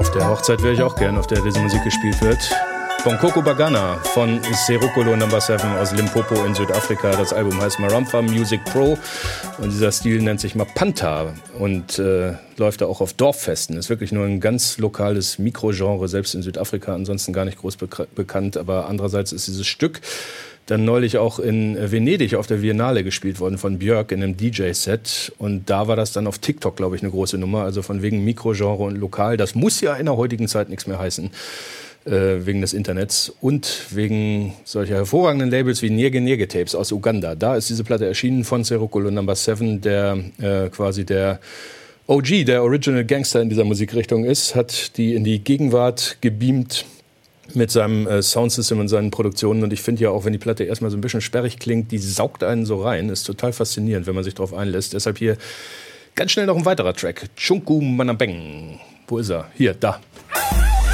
Auf der Hochzeit wäre ich auch gern, auf der diese Musik gespielt wird. Bonkoko Bagana von Serukolo No. 7 aus Limpopo in Südafrika. Das Album heißt Marampa Music Pro und dieser Stil nennt sich Mapanta und läuft da auch auf Dorffesten. Ist wirklich nur ein ganz lokales Mikrogenre, selbst in Südafrika ansonsten gar nicht groß bekannt. Aber andererseits ist dieses Stück dann neulich auch in Venedig auf der Biennale gespielt worden von Björk in einem DJ-Set. Und da war das dann auf TikTok, glaube ich, eine große Nummer. Also von wegen Mikrogenre und lokal. Das muss ja in der heutigen Zeit nichts mehr heißen. Wegen des Internets und wegen solcher hervorragenden Labels wie Nyege Nyege Tapes aus Uganda. Da ist diese Platte erschienen von Serukolo No. 7, der quasi der OG, der Original Gangster in dieser Musikrichtung ist, hat die in die Gegenwart gebeamt mit seinem Soundsystem und seinen Produktionen. Und ich finde ja auch, wenn die Platte erstmal so ein bisschen sperrig klingt, die saugt einen so rein. Ist total faszinierend, wenn man sich darauf einlässt. Deshalb hier ganz schnell noch ein weiterer Track. Chunku Manabeng. Wo ist er? Hier, da.